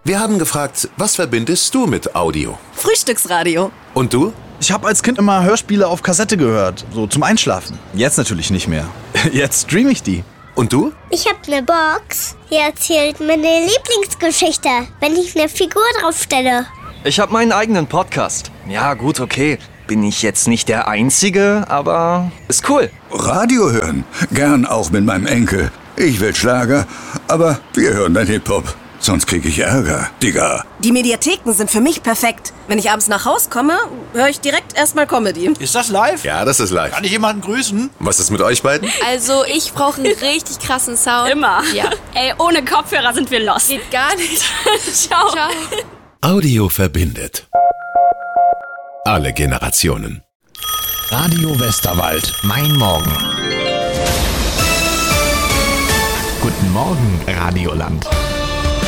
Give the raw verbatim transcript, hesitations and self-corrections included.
Wir haben gefragt, was verbindest du mit Audio? Frühstücksradio. Und du? Ich habe als Kind immer Hörspiele auf Kassette gehört, so zum Einschlafen. Jetzt natürlich nicht mehr. Jetzt streame ich die. Und du? Ich habe eine Box, die erzählt meine Lieblingsgeschichte, wenn ich eine Figur draufstelle. Ich habe meinen eigenen Podcast. Ja, gut, okay. Bin ich jetzt nicht der Einzige, aber ist cool. Radio hören. Gern auch mit meinem Enkel. Ich will Schlager, aber wir hören dann Hip-Hop. Sonst krieg ich Ärger, Digga. Die Mediatheken sind für mich perfekt. Wenn ich abends nach Haus komme, höre ich direkt erstmal Comedy. Ist das live? Ja, das ist live. Kann ich jemanden grüßen? Was ist mit euch beiden? Also, ich brauche einen richtig krassen Sound. Immer. Ja. Ey, ohne Kopfhörer sind wir lost. Geht gar nicht. Ciao. Ciao. Audio verbindet. Alle Generationen. Radio Westerwald, mein Morgen. Guten Morgen, Radioland.